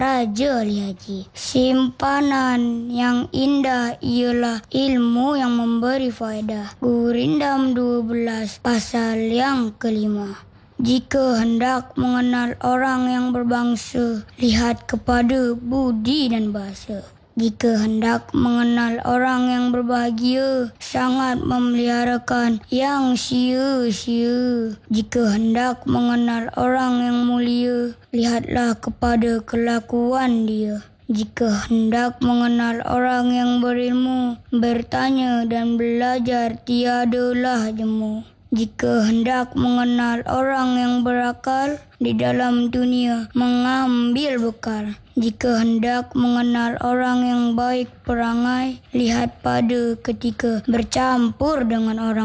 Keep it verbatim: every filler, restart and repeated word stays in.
Raja Ali Haji. Simpanan yang indah ialah ilmu yang memberi faedah. Gurindam dua belas pasal yang kelima. Jika hendak mengenal orang yang berbangsa, lihat kepada budi dan bahasa. Jika hendak mengenal orang yang berbahagia, sangat memeliharakan yang sia-sia. Jika hendak mengenal orang yang mulia, lihatlah kepada kelakuan dia. Jika hendak mengenal orang yang berilmu, bertanya dan belajar tiadalah jemu. Jika hendak mengenal orang yang berakal, di dalam dunia mengambil bekal. Jika hendak mengenal orang yang baik perangai, lihat pada ketika bercampur dengan orang